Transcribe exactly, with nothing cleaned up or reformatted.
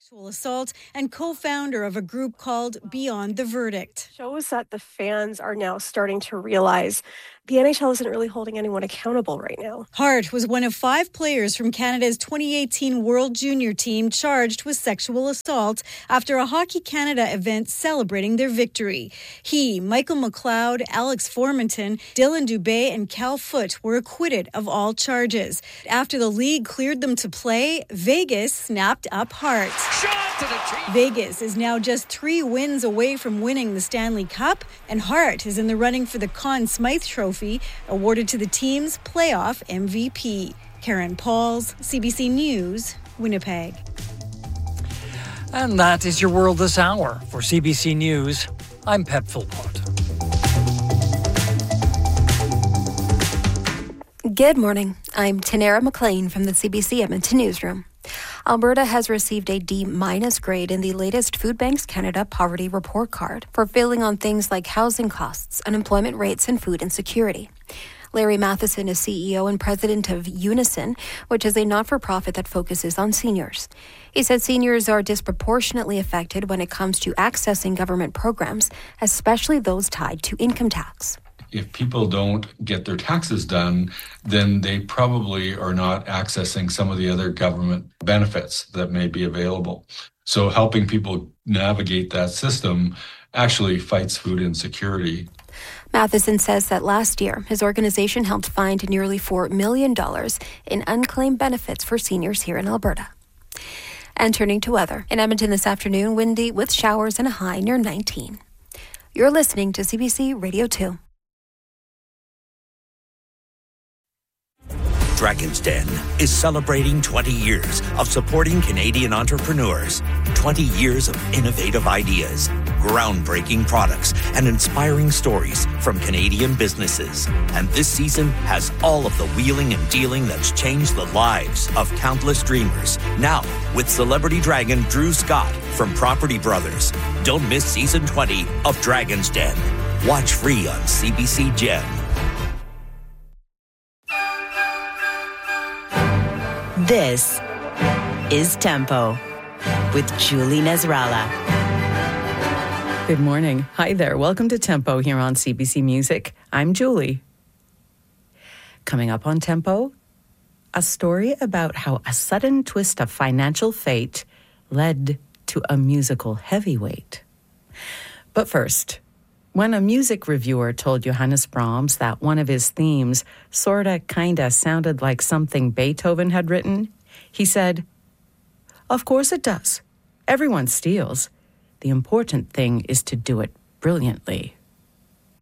Sexual assault and co-founder of a group called Beyond the Verdict. Shows that the fans are now starting to realize the N H L isn't really holding anyone accountable right now. Hart was one of five players from Canada's twenty eighteen World Junior team charged with sexual assault after a Hockey Canada event celebrating their victory. He, Michael McLeod, Alex Formanton, Dylan Dubé, and Cal Foote were acquitted of all charges. After the league cleared them to play, Vegas snapped up Hart. Vegas is now just three wins away from winning the Stanley Cup, and Hart is in the running for the Conn Smythe Trophy, awarded to the team's playoff M V P. Karen Pauls, C B C News, Winnipeg. And that is your World This Hour. For C B C News, I'm Pep Philpott. Good morning. I'm Tanera McLean from the C B C Edmonton Newsroom. Alberta has received a D-minus grade in the latest Food Banks Canada Poverty Report Card for failing on things like housing costs, unemployment rates, and food insecurity. Larry Matheson is C E O and president of Unison, which is a not-for-profit that focuses on seniors. He said seniors are disproportionately affected when it comes to accessing government programs, especially those tied to income tax. If people don't get their taxes done, then they probably are not accessing some of the other government benefits that may be available. So helping people navigate that system actually fights food insecurity. Matheson says that last year, his organization helped find nearly four million dollars in unclaimed benefits for seniors here in Alberta. And turning to weather. In Edmonton this afternoon, windy with showers and a high near nineteen. You're listening to C B C Radio two. Dragon's Den is celebrating twenty years of supporting Canadian entrepreneurs. twenty years of innovative ideas, groundbreaking products, and inspiring stories from Canadian businesses. And this season has all of the wheeling and dealing that's changed the lives of countless dreamers. Now, with celebrity dragon Drew Scott from Property Brothers. Don't miss season twenty of Dragon's Den. Watch free on C B C Gem. This is Tempo with Julie Nasrallah. Good morning. Hi there. Welcome to Tempo here on C B C Music. I'm Julie. Coming up on Tempo, a story about how a sudden twist of financial fate led to a musical heavyweight. But first, when a music reviewer told Johannes Brahms that one of his themes sorta kinda sounded like something Beethoven had written, he said, "Of course it does. Everyone steals. The important thing is to do it brilliantly."